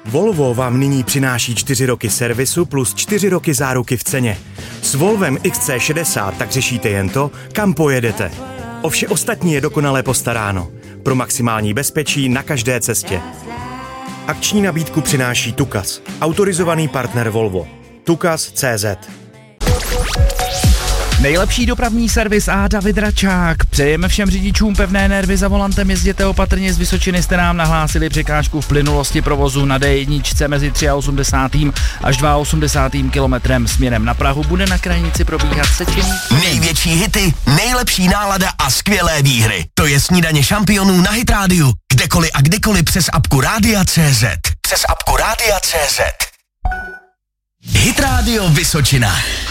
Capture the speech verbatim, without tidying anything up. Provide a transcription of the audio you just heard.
Volvo vám nyní přináší čtyři roky servisu plus čtyři roky záruky v ceně. S Volvem X C šedesát tak řešíte jen to, kam pojedete. O vše ostatní je dokonale postaráno. Pro maximální bezpečí na každé cestě. Akční nabídku přináší Tukas, autorizovaný partner Volvo. Tukas tečka cé zet. Nejlepší dopravní servis a David Račák. Přejeme všem řidičům pevné nervy za volantem, jezděte opatrně. Z Vysočiny jste nám nahlásili překážku v plynulosti provozu na D jedna mezi osmdesátým třetím až osmdesátým druhým kilometrem směrem na Prahu. Bude na krajnici probíhat sečení. Největší hity, nejlepší nálada a skvělé výhry. To je Snídaně šampionů na Hit rádiu. Kdekoliv a kdykoliv přes apku Rádia tečka cé zet. Přes apku Rádia tečka cé zet. Hit rádio Vysočina.